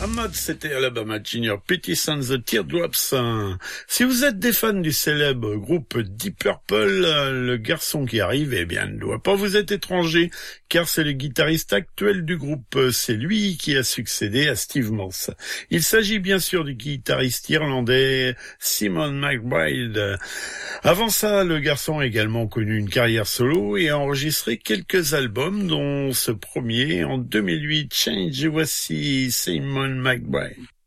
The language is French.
Ahmad, c'était Alabama Junior, Petey and the Teardrops. Si vous êtes des fans du célèbre groupe Deep Purple, le garçon qui arrive, eh bien, ne doit pas vous être étranger, car c'est le guitariste actuel du groupe. C'est lui qui a succédé à Steve Morse. Il s'agit bien sûr du guitariste irlandais Simon McBride. Avant ça, le garçon a également connu une carrière solo et a enregistré quelques albums, dont ce premier en 2008, Change. Voici Simon McBride.